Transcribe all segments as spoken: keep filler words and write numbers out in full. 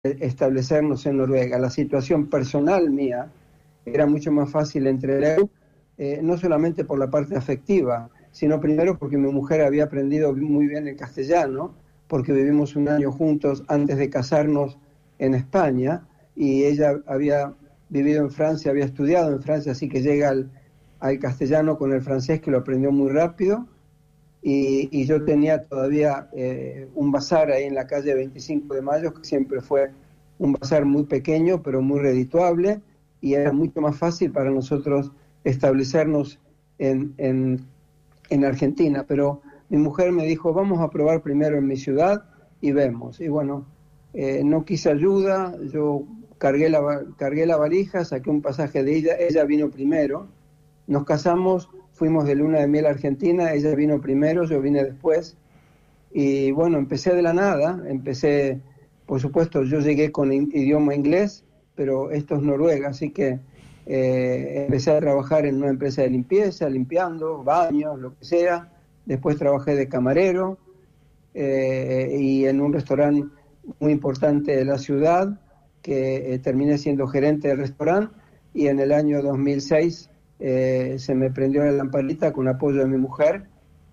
establecernos en Noruega. La situación personal mía era mucho más fácil entre él, eh, no solamente por la parte afectiva, sino primero porque mi mujer había aprendido muy bien el castellano, porque vivimos un año juntos antes de casarnos en España, y ella había vivido en Francia, había estudiado en Francia, así que llega al, al castellano con el francés, que lo aprendió muy rápido. Y, y yo tenía todavía eh, un bazar ahí en la calle veinticinco de mayo, que siempre fue un bazar muy pequeño, pero muy redituable, y era mucho más fácil para nosotros establecernos en, en, en Argentina. Pero mi mujer me dijo, vamos a probar primero en mi ciudad y vemos. Y bueno, eh, no quise ayuda, yo cargué la, cargué la valija, saqué un pasaje de ella, ella vino primero, nos casamos. Fuimos de luna de miel a Argentina, ella vino primero, yo vine después, y bueno, empecé de la nada, empecé, por supuesto, yo llegué con idioma inglés, pero esto es Noruega, así que eh, empecé a trabajar en una empresa de limpieza, limpiando, baños, lo que sea, después trabajé de camarero, eh, y en un restaurante muy importante de la ciudad, que eh, terminé siendo gerente del restaurante, y en el año dos mil seis Eh, se me prendió la lamparita con apoyo de mi mujer,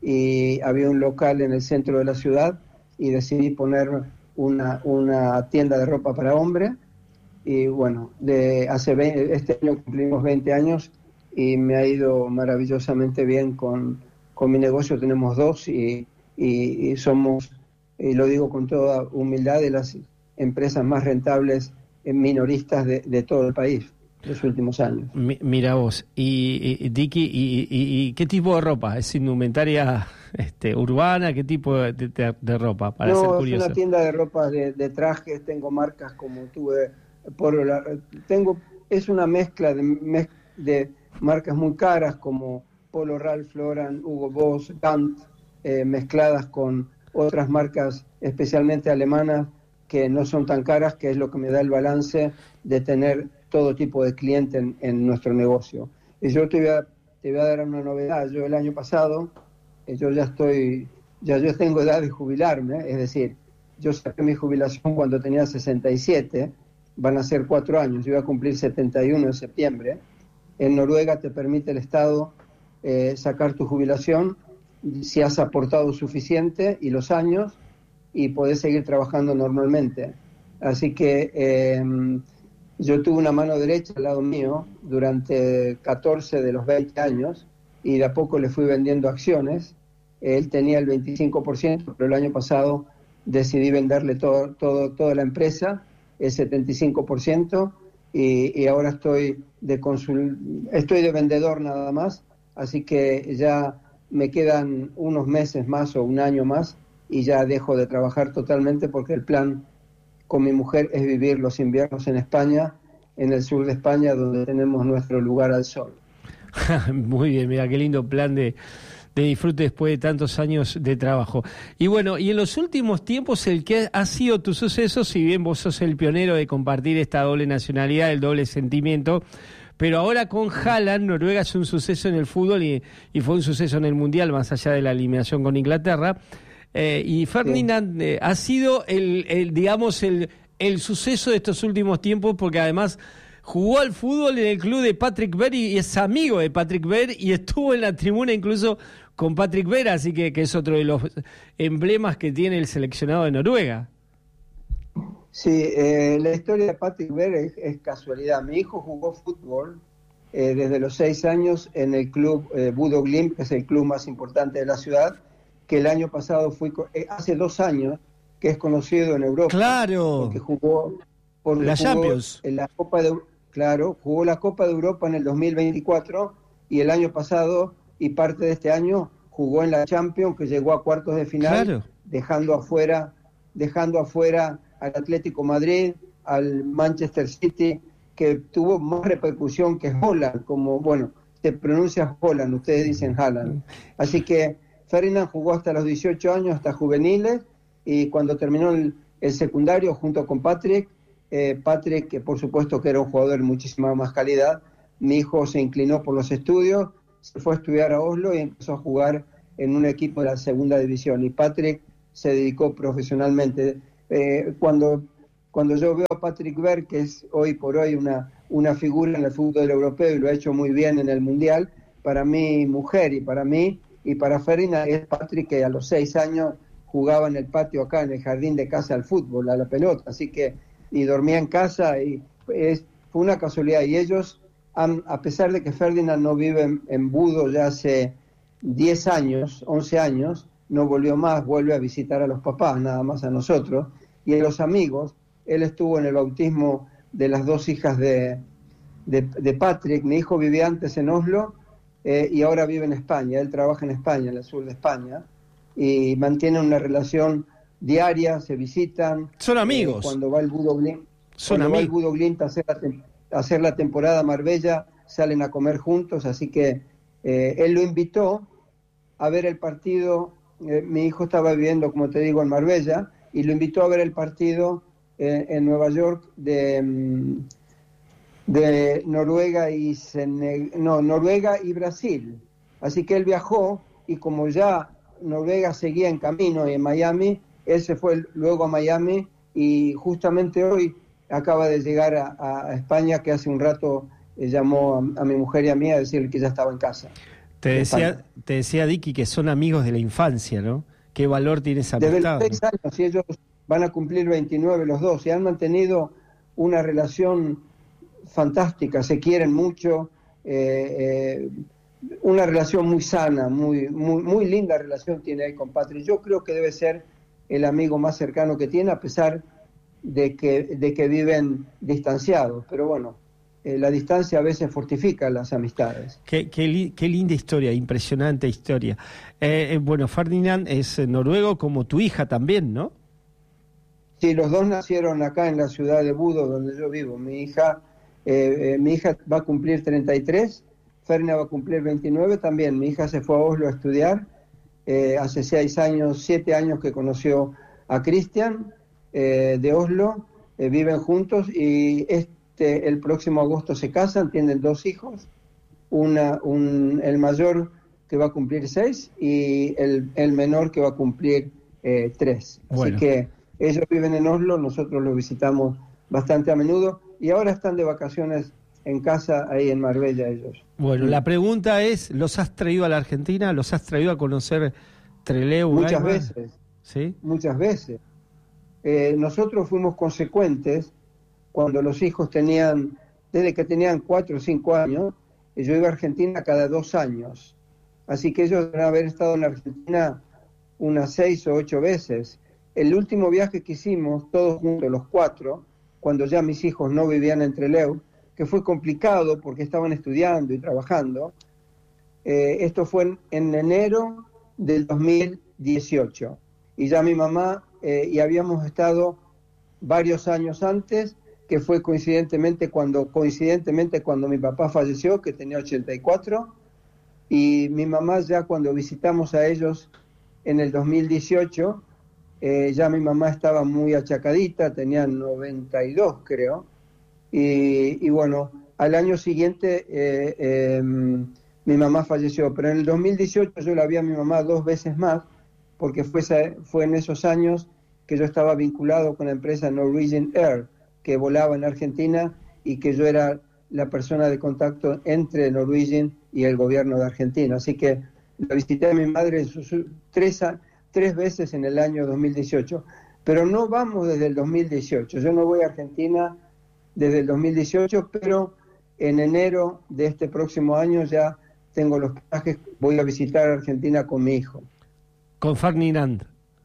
y había un local en el centro de la ciudad y decidí poner una, una tienda de ropa para hombre. Y bueno, de hace veinte, este año cumplimos veinte años y me ha ido maravillosamente bien con, con mi negocio. Tenemos dos y, y, y somos, y lo digo con toda humildad, de las empresas más rentables minoristas de, de todo el país los últimos años. Mi, mira vos, y, y Dicky, y, y, y ¿qué tipo de ropa? ¿Es indumentaria este, urbana? ¿Qué tipo de, de, de ropa? Para no, ser curioso. Es una tienda de ropa de, de trajes, tengo marcas como tuve, por la, tengo, es una mezcla de, mez, de marcas muy caras como Polo Ralph Lauren, Hugo Boss, Gant, eh, mezcladas con otras marcas especialmente alemanas que no son tan caras, que es lo que me da el balance de tener todo tipo de cliente en, en nuestro negocio. Y yo te voy, a, te voy a dar una novedad. Yo el año pasado, eh, yo ya estoy, ya yo tengo edad de jubilarme, es decir, yo saqué mi jubilación cuando tenía sesenta y siete, van a ser cuatro años, yo voy a cumplir setenta y uno en septiembre. En Noruega te permite el Estado eh, sacar tu jubilación si has aportado suficiente y los años, y podés seguir trabajando normalmente. Así que eh, yo tuve una mano derecha al lado mío durante catorce de los veinte años, y de a poco le fui vendiendo acciones. Él tenía el veinticinco por ciento, pero el año pasado decidí venderle todo, todo, toda la empresa, el setenta y cinco por ciento, y, y ahora estoy de, consul, estoy de vendedor nada más, así que ya me quedan unos meses más o un año más y ya dejo de trabajar totalmente, porque el plan con mi mujer es vivir los inviernos en España, en el sur de España, donde tenemos nuestro lugar al sol. Muy bien, mira, qué lindo plan de, de disfrute después de tantos años de trabajo. Y bueno, y en los últimos tiempos, el que ha sido tu suceso, si bien vos sos el pionero de compartir esta doble nacionalidad, el doble sentimiento, pero ahora con Haaland, Noruega es un suceso en el fútbol y, y fue un suceso en el Mundial, más allá de la eliminación con Inglaterra. Eh, y Ferdinand eh, ha sido el, el digamos el, el suceso de estos últimos tiempos, porque además jugó al fútbol en el club de Patrick Berry y es amigo de Patrick Berry y estuvo en la tribuna incluso con Patrick Berry, así que, que es otro de los emblemas que tiene el seleccionado de Noruega. Sí, eh, la historia de Patrick Berry es, es casualidad. Mi hijo jugó fútbol eh, desde los seis años en el club eh, Bodø Glimt, que es el club más importante de la ciudad, que el año pasado fui, eh, hace dos años, que es conocido en Europa. Claro. Porque jugó, porque la jugó Champions. En la Copa de, claro, jugó la Copa de Europa en el dos mil veinticuatro, y el año pasado y parte de este año jugó en la Champions, que llegó a cuartos de final, claro. dejando afuera, dejando afuera al Atlético Madrid, al Manchester City, que tuvo más repercusión que Haaland, como, bueno, se pronuncia Haaland, ustedes dicen Haaland. Así que Ferdinand jugó hasta los dieciocho años, hasta juveniles, y cuando terminó el, el secundario junto con Patrick, eh, Patrick, que por supuesto que era un jugador de muchísima más calidad, mi hijo se inclinó por los estudios, se fue a estudiar a Oslo y empezó a jugar en un equipo de la segunda división, y Patrick se dedicó profesionalmente. Eh, cuando, cuando yo veo a Patrick Berg, que es hoy por hoy una, una figura en el fútbol europeo y lo ha hecho muy bien en el Mundial, para mi mujer y para mí y para Ferdinand es Patrick, que a los seis años jugaba en el patio acá, en el jardín de casa al fútbol, a la pelota, así que, y dormía en casa, y es, fue una casualidad. Y ellos, han, a pesar de que Ferdinand no vive en, en Budo ya hace diez años, once años, no volvió más, vuelve a visitar a los papás, nada más a nosotros, y a los amigos. Él estuvo en el bautismo de las dos hijas de, de, de Patrick. Mi hijo vivía antes en Oslo eh, y ahora vive en España. Él trabaja en España, en el sur de España, y mantienen una relación diaria, se visitan. Son amigos. Eh, cuando va el Budo Glimt, Son cuando va el amigos. Budo Glimt a hacer la, tem- a hacer la temporada Marbella, salen a comer juntos, así que eh, él lo invitó a ver el partido. Eh, mi hijo estaba viviendo, como te digo, en Marbella, y lo invitó a ver el partido eh, en Nueva York de, de Noruega y Seneg- no, Noruega y Brasil. Así que él viajó, y como ya Noruega seguía en camino y en Miami, él se fue luego a Miami, y justamente hoy acaba de llegar a, a España, que hace un rato eh, llamó a, a mi mujer y a mí a decir que ya estaba en casa. Te decía, te decía Dicky que son amigos de la infancia, ¿no? ¿Qué valor tiene esa Desde amistad? los seis años, y ellos van a cumplir veintinueve los dos, y han mantenido una relación fantástica, se quieren mucho, eh, eh, una relación muy sana, muy, muy, muy linda relación tiene ahí con Patrick. Yo creo que debe ser el amigo más cercano que tiene, a pesar de que, de que viven distanciados, pero bueno, eh, la distancia a veces fortifica las amistades. Qué, qué, li, qué linda historia, impresionante historia. Eh, eh, bueno, Ferdinand es noruego como tu hija también, ¿no? Sí, los dos nacieron acá en la ciudad de Budo, donde yo vivo. Mi hija, eh, eh, mi hija va a cumplir treinta y tres, Ferdinand va a cumplir veintinueve también. Mi hija se fue a Oslo a estudiar, eh, hace seis años, siete años que conoció a Christian eh, de Oslo, eh, viven juntos, y este el próximo agosto se casan, tienen dos hijos, una, un, el mayor que va a cumplir seis y el, el menor que va a cumplir eh, tres. Así Bueno. que ellos viven en Oslo, nosotros los visitamos bastante a menudo, y ahora están de vacaciones en casa ahí en Marbella ellos. Bueno, Mm. la pregunta es, ¿los has traído a la Argentina? ¿Los has traído a conocer Trelew? Muchas Gaima? veces, ¿Sí? muchas veces. Eh, nosotros fuimos consecuentes cuando los hijos tenían, desde que tenían cuatro o cinco años, yo iba a Argentina cada dos años. Así que ellos deben haber estado en Argentina unas seis o ocho veces. El último viaje que hicimos, todos juntos, los cuatro, cuando ya mis hijos no vivían en Trelew, que fue complicado porque estaban estudiando y trabajando, eh, esto fue en, en enero del dos mil dieciocho. Y ya mi mamá, eh, y habíamos estado varios años antes, que fue coincidentemente cuando, coincidentemente cuando mi papá falleció, que tenía ochenta y cuatro, y mi mamá ya cuando visitamos a ellos en el dos mil dieciocho, eh, ya mi mamá estaba muy achacadita, tenía noventa y dos creo, y, y bueno, al año siguiente eh, eh, mi mamá falleció, pero en el dos mil dieciocho yo la vi a mi mamá dos veces más, porque fue, fue en esos años que yo estaba vinculado con la empresa Norwegian Air, que volaba en Argentina, y que yo era la persona de contacto entre Norwegian y el gobierno de Argentina. Así que la visité a mi madre sus, tres, tres veces en el año dos mil dieciocho, pero no vamos desde el dos mil dieciocho. Yo no voy a Argentina desde el dos mil dieciocho, pero en enero de este próximo año ya tengo los pasajes, voy a visitar Argentina con mi hijo. Con Ferdinand.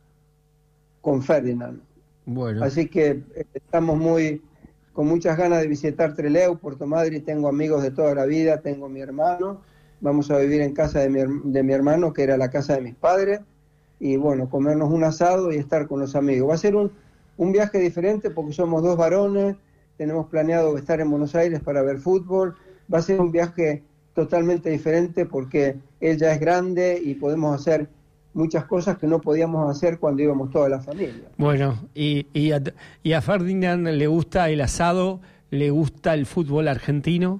Con Ferdinand. Bueno. Así que eh, estamos muy con muchas ganas de visitar Trelew, Puerto Madryn. Tengo amigos de toda la vida, tengo mi hermano, vamos a vivir en casa de mi, de mi hermano, que era la casa de mis padres, y bueno, comernos un asado y estar con los amigos. Va a ser un, un viaje diferente porque somos dos varones, tenemos planeado estar en Buenos Aires para ver fútbol. Va a ser un viaje totalmente diferente porque él ya es grande y podemos hacer muchas cosas que no podíamos hacer cuando íbamos toda la familia. Bueno, y, y, a, y a Ferdinand le gusta el asado, le gusta el fútbol argentino.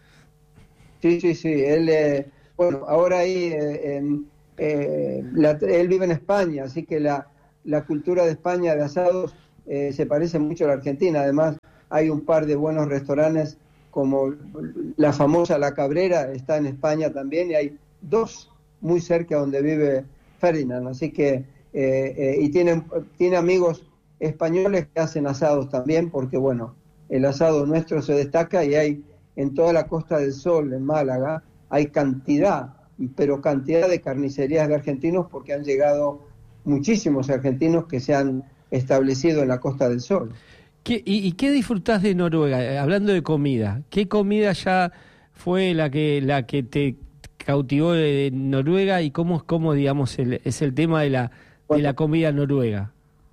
Sí, sí, sí. Él, eh, bueno, ahora ahí, eh, en, eh, la, él vive en España, así que la, la cultura de España de asados eh, se parece mucho a la Argentina. Además, hay un par de buenos restaurantes como la famosa La Cabrera, está en España también, y hay dos muy cerca donde vive Ferdinand, así que, eh, eh, y tiene, tiene amigos españoles que hacen asados también, porque bueno, el asado nuestro se destaca y hay en toda la Costa del Sol, en Málaga, hay cantidad, pero cantidad de carnicerías de argentinos, porque han llegado muchísimos argentinos que se han establecido en la Costa del Sol. ¿Qué, y, ¿Y qué disfrutás de Noruega? Eh, Hablando de comida, ¿qué comida ya fue la que la que te cautivó de Noruega y cómo, cómo digamos, el, es el tema de la, de Bueno, la comida noruega?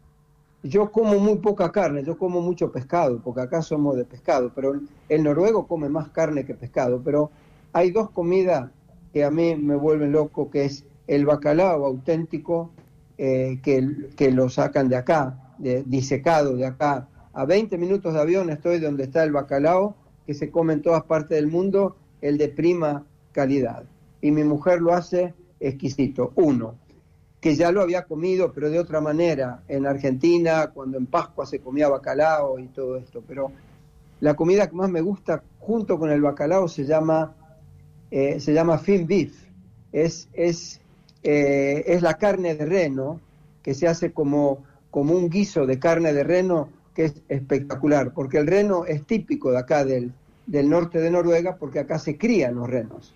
yo como muy poca carne, yo como mucho pescado, porque acá somos de pescado, pero el noruego come más carne que pescado. Pero hay dos comidas que a mí me vuelven loco, que es el bacalao auténtico, eh, que, que lo sacan de acá, de, disecado de acá. A veinte minutos de avión estoy donde está el bacalao, que se come en todas partes del mundo, el de prima calidad. Y mi mujer lo hace exquisito. Uno, que ya lo había comido, pero de otra manera, en Argentina, cuando en Pascua se comía bacalao y todo esto. Pero la comida que más me gusta, junto con el bacalao, se llama, eh, se llama fin beef. Es, es, eh, es la carne de reno, que se hace como, como un guiso de carne de reno, que es espectacular, porque el reno es típico de acá, del, del norte de Noruega, porque acá se crían los renos.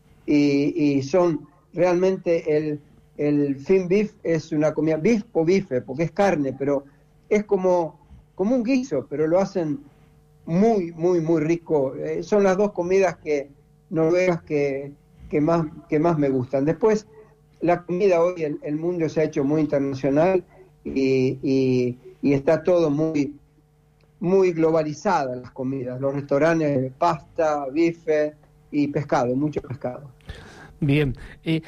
Y, y son realmente el... El fin beef es una comida, beef o bife, porque es carne, pero es como, como un guiso, pero lo hacen muy, muy, muy rico. Eh, son las dos comidas que noruegas que, que, más, que más me gustan. Después, la comida hoy, el, el mundo se ha hecho muy internacional y, y, y está todo muy, muy globalizada, las comidas. Los restaurantes, pasta, bife y pescado, mucho pescado. Bien. Eh,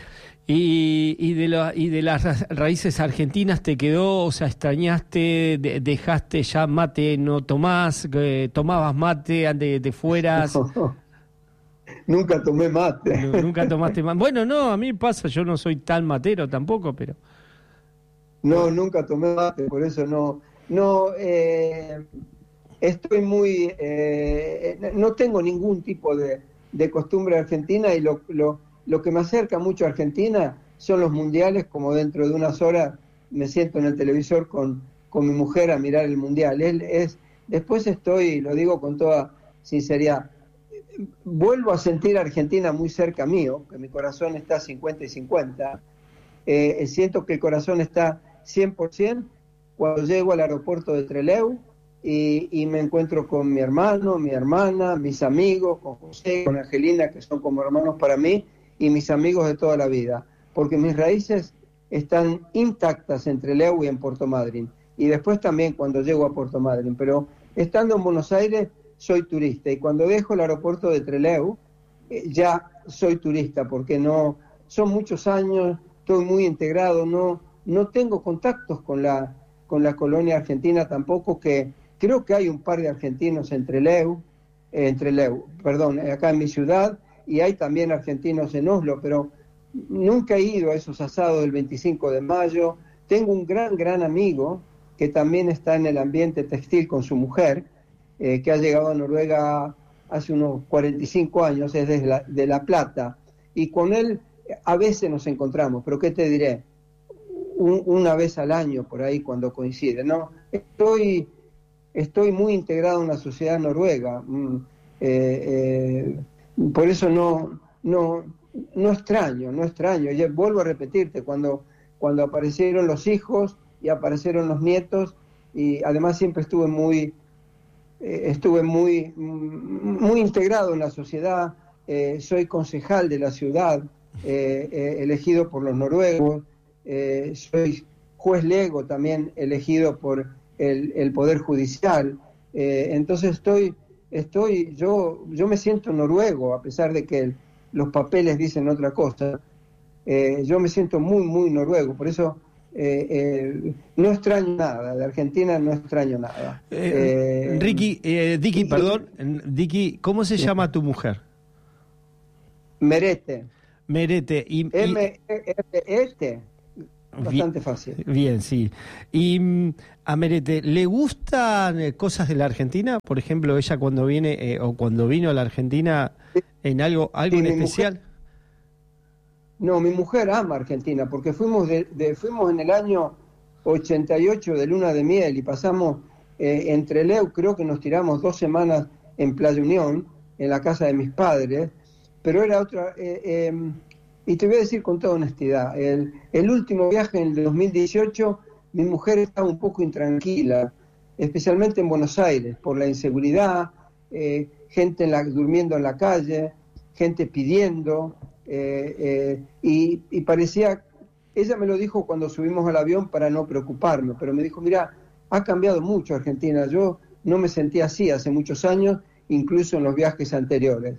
y, y, de lo, y de las raíces argentinas te quedó, o sea, extrañaste, de, dejaste ya mate, no tomás, eh, tomabas mate antes de que te fueras. No, nunca tomé mate. No, nunca tomaste mate. Bueno, no, a mí pasa, yo no soy tan matero tampoco, pero... No, nunca tomé mate, por eso no... No, eh, estoy muy... Eh, no tengo ningún tipo de, de costumbre argentina y lo... lo Lo que me acerca mucho a Argentina son los mundiales, como dentro de unas horas me siento en el televisor con, con mi mujer a mirar el mundial. Él es, después estoy, lo digo con toda sinceridad, vuelvo a sentir a Argentina muy cerca mío, que mi corazón está cincuenta y cincuenta. Eh, siento que el corazón está cien por ciento cuando llego al aeropuerto de Trelew y, y me encuentro con mi hermano, mi hermana, mis amigos, con José, con Angelina, que son como hermanos para mí, y mis amigos de toda la vida, porque mis raíces están intactas en Trelew y en Puerto Madryn, y después también cuando llego a Puerto Madryn, pero estando en Buenos Aires soy turista, y cuando dejo el aeropuerto de Trelew eh, ya soy turista, porque no son muchos años, estoy muy integrado, no, no tengo contactos con la, con la colonia argentina tampoco, que creo que hay un par de argentinos en Trelew, eh, en Trelew, perdón, acá en mi ciudad, y hay también argentinos en Oslo, pero nunca he ido a esos asados del veinticinco de mayo. Tengo un gran, gran amigo que también está en el ambiente textil con su mujer, eh, que ha llegado a Noruega hace unos cuarenta y cinco años, es de La, de La Plata, y con él a veces nos encontramos, pero ¿qué te diré? Un, una vez al año por ahí cuando coincide, ¿no? Estoy, estoy muy integrado en la sociedad noruega, mm, eh, eh, por eso no, no, no extraño, no extraño. Y vuelvo a repetirte, cuando, cuando aparecieron los hijos y aparecieron los nietos, y además siempre estuve muy, eh, estuve muy, muy integrado en la sociedad, eh, soy concejal de la ciudad, eh, eh, elegido por los noruegos, eh, soy juez lego también elegido por el, el Poder Judicial, eh, entonces estoy... Estoy, yo, yo me siento noruego, a pesar de que el, los papeles dicen otra cosa. Eh, yo me siento muy, muy noruego, por eso eh, eh, no extraño nada, de Argentina no extraño nada. Eh, eh, Ricky, eh, Dicky, perdón, Dicky, ¿cómo se sí. llama tu mujer? Merete. Merete. Y, M E R E T. bastante bien, fácil. Bien, sí. Y a Merete, ¿le gustan cosas de la Argentina? Por ejemplo, ella cuando viene eh, o cuando vino a la Argentina en algo, algo Sí, en mi especial. mujer, no, mi mujer ama Argentina, porque fuimos de, de- fuimos en el año ochenta y ocho de luna de miel y pasamos eh, en Trelew, creo que nos tiramos dos semanas en Playa Unión, en la casa de mis padres, pero era otra, eh, eh, y te voy a decir con toda honestidad, el, el último viaje en el dos mil dieciocho, mi mujer estaba un poco intranquila, especialmente en Buenos Aires, por la inseguridad, eh, gente en la, durmiendo en la calle, gente pidiendo, eh, eh, y, y parecía, ella me lo dijo cuando subimos al avión para no preocuparme, pero me dijo, mira, ha cambiado mucho Argentina, yo no me sentía así hace muchos años, incluso en los viajes anteriores,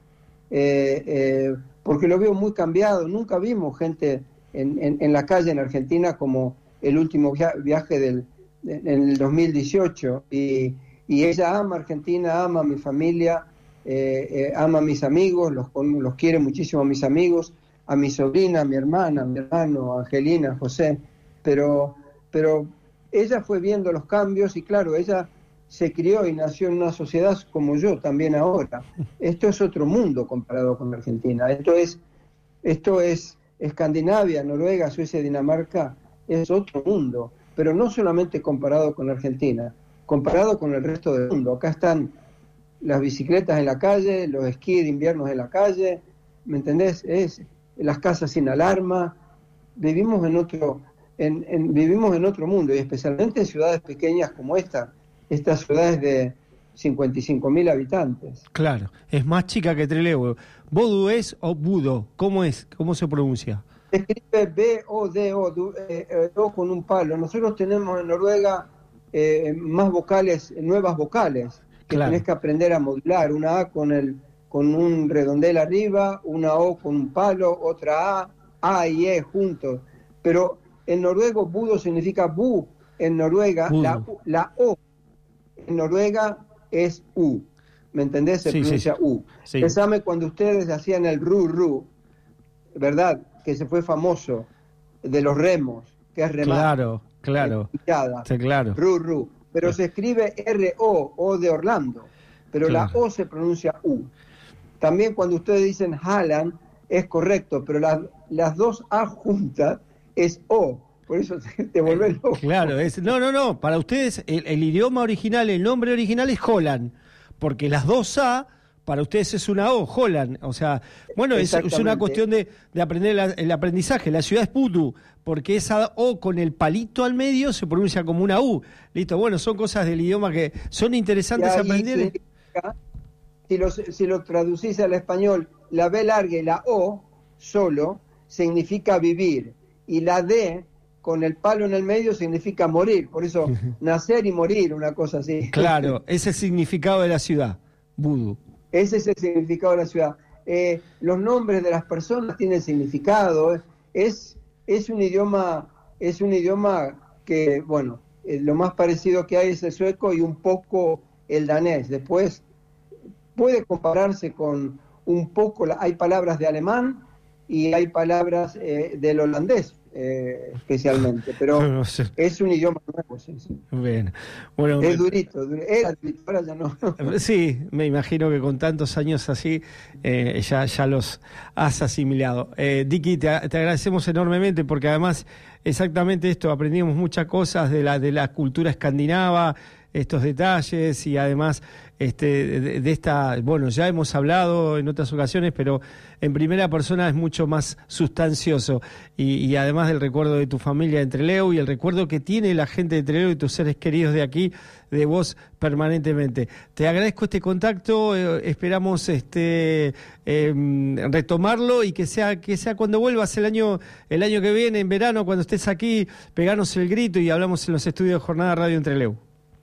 eh, eh, porque lo veo muy cambiado, nunca vimos gente en, en, en la calle en Argentina como el último via viaje del, de, en el dos mil dieciocho, y, y ella ama Argentina, ama a mi familia, eh, eh, ama a mis amigos, los, los quiere muchísimo a mis amigos, a mi sobrina, a mi hermana, a mi hermano, a Angelina, a José, pero, pero ella fue viendo los cambios y claro, ella se crió y nació en una sociedad como yo también ahora. Esto es otro mundo comparado con Argentina, esto es, esto es Escandinavia, Noruega, Suecia, Dinamarca, es otro mundo, pero no solamente comparado con Argentina, comparado con el resto del mundo. Acá están las bicicletas en la calle, los esquís de invierno en la calle, ¿me entendés? Es las casas sin alarma, vivimos en otro, en, en, vivimos en otro mundo, y especialmente en ciudades pequeñas como esta, estas ciudades de cincuenta y cinco mil habitantes. Claro, es más chica que Trelew. ¿Bodu es o Budo? ¿Cómo es? ¿Cómo se pronuncia? Se escribe B O D O, eh, eh, do con un palo. Nosotros tenemos en Noruega eh, más vocales, nuevas vocales, que Claro. tenés que aprender a modular, una A con el con un redondel arriba, una O con un palo, otra A, A y E juntos. Pero en noruego Budo significa bu, en Noruega la, la O en Noruega es U, ¿me entendés? Se sí, pronuncia sí. U. Sí. Pensame cuando ustedes hacían el ru ru, ¿verdad? Que se fue famoso, de los remos, que es remar. Claro, claro. Sí, claro. Ru ru. Pero sí. Se escribe R O, O de Orlando, pero claro, la O se pronuncia U. También cuando ustedes dicen Halland es correcto, pero la, las dos A juntas es O. Por eso te, te volvés loco. Claro, es, no, no, no. Para ustedes el, el idioma original, el nombre original es Holland, porque las dos A para ustedes es una O, Holland. O sea, bueno, es, es una cuestión de, de aprender la, el aprendizaje. La ciudad es Putu, porque esa O con el palito al medio se pronuncia como una U. Listo, bueno, son cosas del idioma que son interesantes aprender. Si lo, si lo traducís al español, la B larga y la O solo significa vivir, y la D con el palo en el medio significa morir. Por eso, nacer y morir, una cosa así. Claro, ese es el significado de la ciudad, Budu. Ese es el significado de la ciudad. Eh, los nombres de las personas tienen significado. Es, es un idioma, es un idioma que, bueno, eh, lo más parecido que hay es el sueco y un poco el danés. Después puede compararse con un poco, hay palabras de alemán y hay palabras eh, del holandés. Eh, especialmente, pero no sé. Es un idioma nuevo, sí, sí. Bien. Bueno, es durito, durito, era durito, ahora ya no. Sí, me imagino que con tantos años así eh, ya, ya los has asimilado. Eh, Dicky, te, te agradecemos enormemente porque además exactamente esto, aprendimos muchas cosas de la, de la cultura escandinava, estos detalles y además este, de, de esta, bueno, ya hemos hablado en otras ocasiones, pero en primera persona es mucho más sustancioso y, y además del recuerdo de tu familia en Trelew y el recuerdo que tiene la gente de Trelew y tus seres queridos de aquí, de vos permanentemente. Te agradezco este contacto, eh, esperamos este eh, retomarlo y que sea que sea cuando vuelvas el año el año que viene, en verano, cuando estés aquí, peganos el grito y hablamos en los estudios de Jornada Radio en Trelew.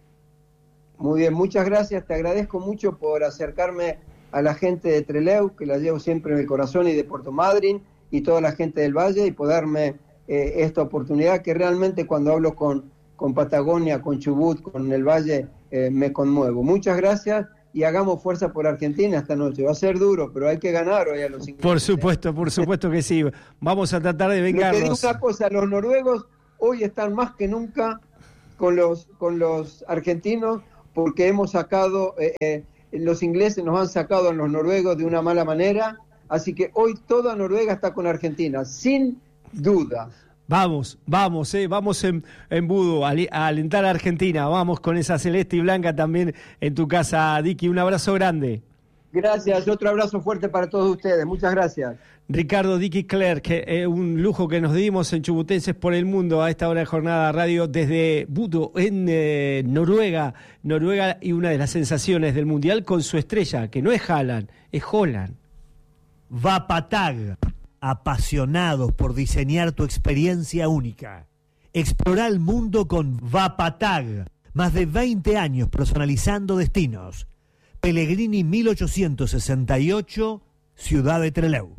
Muy bien, muchas gracias, te agradezco mucho por acercarme a la gente de Trelew, que la llevo siempre en el corazón, y de Puerto Madryn, y toda la gente del Valle, y poderme eh, esta oportunidad que realmente cuando hablo con, con Patagonia, con Chubut, con el Valle, eh, me conmuevo. Muchas gracias y hagamos fuerza por Argentina esta noche. Va a ser duro, pero hay que ganar hoy a los ingleses. Por supuesto, por supuesto que sí. Vamos a tratar de vengarnos. Te digo una cosa, los noruegos hoy están más que nunca con los, con los argentinos, porque hemos sacado, eh, eh, los ingleses nos han sacado a los noruegos de una mala manera, así que hoy toda Noruega está con Argentina, sin duda. Vamos, vamos, eh, vamos en, en Budo a, a alentar a Argentina, vamos con esa celeste y blanca también en tu casa, Dicky, un abrazo grande. Gracias, otro abrazo fuerte para todos ustedes, muchas gracias. Ricardo Dicky Clerc, que es un lujo que nos dimos en Chubutenses por el Mundo a esta hora de Jornada Radio desde Budo, en eh, Noruega, Noruega, y una de las sensaciones del Mundial con su estrella, que no es Haaland, es Holland. Vapatag, apasionados por diseñar tu experiencia única. Explora el mundo con Vapatag, más de veinte años personalizando destinos. Pellegrini mil ochocientos sesenta y ocho, Ciudad de Trelew.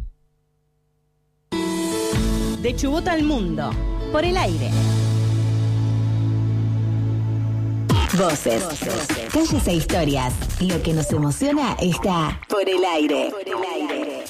De Chubut al mundo, por el aire. Voces, calles e historias. Lo que nos emociona está por el aire. Por el aire.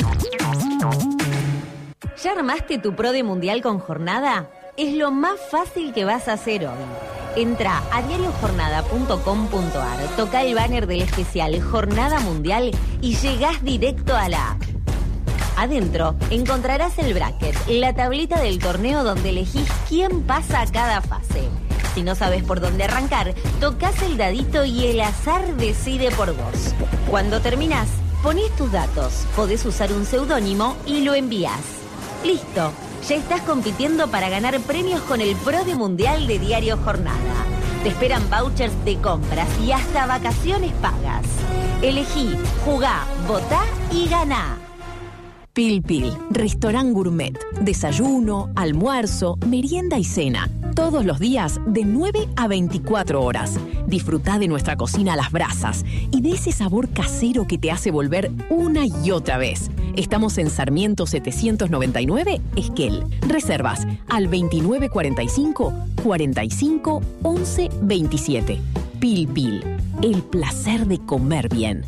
¿Ya armaste tu Pro de Mundial con Jornada? Es lo más fácil que vas a hacer hoy. Entra a diario jornada punto com punto a r, toca el banner del especial Jornada Mundial y llegás directo a la app. Adentro encontrarás el bracket, la tablita del torneo donde elegís quién pasa a cada fase. Si no sabes por dónde arrancar, tocas el dadito y el azar decide por vos. Cuando terminás, ponés tus datos, podés usar un seudónimo y lo envías. Listo, ya estás compitiendo para ganar premios con el Pro de Mundial de Diario Jornada. Te esperan vouchers de compras y hasta vacaciones pagas. Elegí, jugá, votá y ganá. Pil Pil, restaurant gourmet, desayuno, almuerzo, merienda y cena. Todos los días de nueve a veinticuatro horas. Disfrutá de nuestra cocina a las brasas y de ese sabor casero que te hace volver una y otra vez. Estamos en Sarmiento setecientos noventa y nueve, Esquel. Reservas al veintinueve cuarenta y cinco, cuarenta y cinco, once veintisiete. Pil Pil, el placer de comer bien.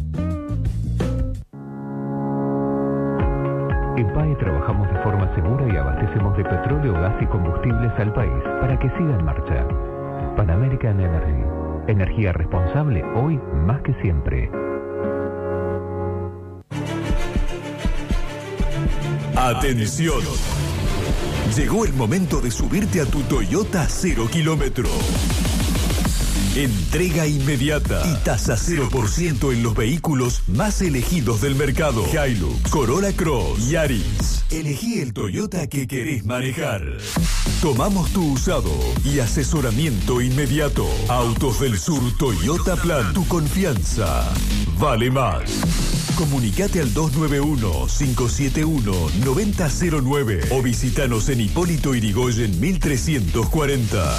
En P A E trabajamos de forma segura y abastecemos de petróleo, gas y combustibles al país para que siga en marcha. Pan American Energy. Energía responsable hoy más que siempre. Atención. Llegó el momento de subirte a tu Toyota cero kilómetro. Entrega inmediata y tasa cero por ciento en los vehículos más elegidos del mercado. Hilux, Corolla Cross, Yaris. Elegí el Toyota que querés manejar. Tomamos tu usado y asesoramiento inmediato. Autos del Sur Toyota Plan. Tu confianza vale más. Comunicate al dos nueve uno, cinco siete uno, nueve cero cero nueve o visítanos en Hipólito Yrigoyen mil trescientos cuarenta.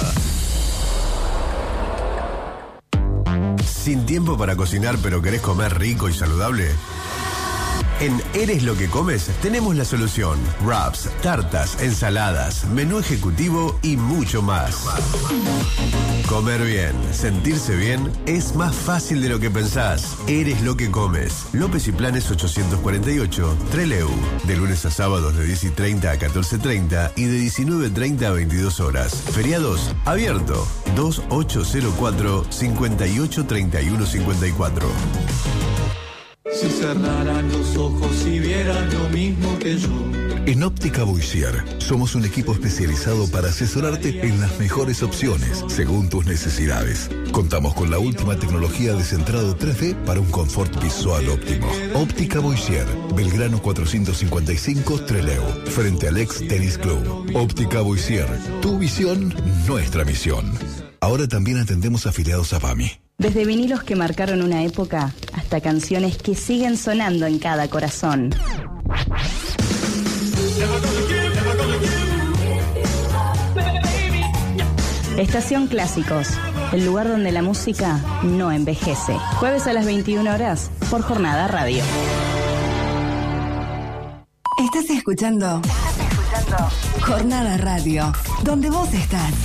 ¿Sin tiempo para cocinar pero querés comer rico y saludable? En Eres lo que comes tenemos la solución. Wraps, tartas, ensaladas, menú ejecutivo y mucho más. Comer bien, sentirse bien es más fácil de lo que pensás. Eres lo que comes. López y Planes ochocientos cuarenta y ocho, Trelew. De lunes a sábados de diez y treinta a catorce y treinta y de diecinueve y treinta a veintidós horas. Feriados, abierto. dos ocho cero cuatro, cinco ocho tres uno cinco cuatro. Si cerraran los ojos y vieran lo mismo que yo. En Óptica Boissier somos un equipo especializado para asesorarte en las mejores opciones según tus necesidades. Contamos con la última tecnología de centrado tres D para un confort visual óptimo. Óptica Boissier, Belgrano cuatrocientos cincuenta y cinco, Trelew, frente al ex Tennis Club. Óptica Boissier, tu visión, nuestra misión. Ahora también atendemos afiliados a P A M I. Desde vinilos que marcaron una época hasta canciones que siguen sonando en cada corazón. Estación Clásicos, el lugar donde la música no envejece. Jueves a las veintiuna horas por Jornada Radio. Estás escuchando, Estás escuchando Jornada Radio, donde vos estás.